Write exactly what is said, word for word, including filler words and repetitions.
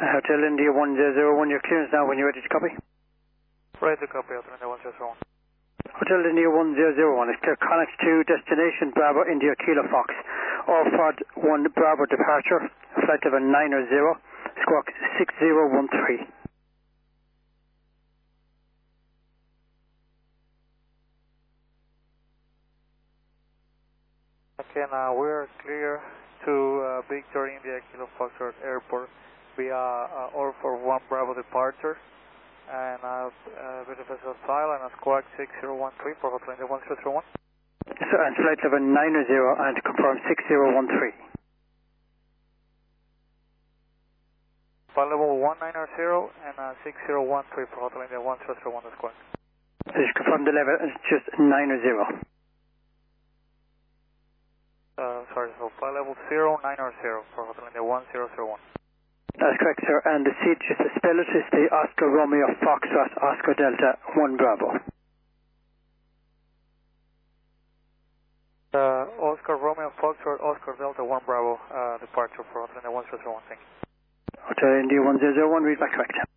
Hotel India one zero zero one, your clearance now when you're ready to copy. Ready to copy, Hotel India one zero zero one. Hotel India one zero zero one is clear. Connect to destination Bravo India Kilo Fox. Orford one Bravo departure. Flight level nine zero. Squawk six zero one three. Okay, now we're clear to uh, Victor India Kilo Foxtrot Airport via uh, Orford one Bravo departure. And uh, uh, with the vessel file and a squawk six zero one three for Hotel India one zero zero one. So, and flight level nine zero and confirm six zero one three. Flight level one nine zero and uh, six zero one three for Hotel India one zero zero one, that's correct. Just confirm the level, it's just nine zero. Uh, sorry, so flight level zero nine zero for Hotel India one zero zero one. That's correct, sir. And the seat, just to spell it, is the Oscar Romeo Foxtrot Oscar Delta one Bravo. Uh, Oscar Romeo Foxtrot Oscar Delta one Bravo uh, departure for Hotel India one zero zero one, thank you. Hotel India one zero zero one, read back correct.